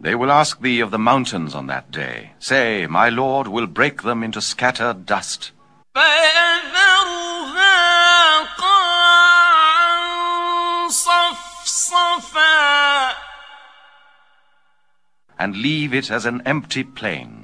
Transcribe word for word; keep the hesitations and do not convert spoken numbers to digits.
They will ask thee of the mountains on that day. Say, my Lord will break them into scattered dust. فَيَذَرُهَا قَاعًا صَفْصَفًا. And leave it as an empty plain.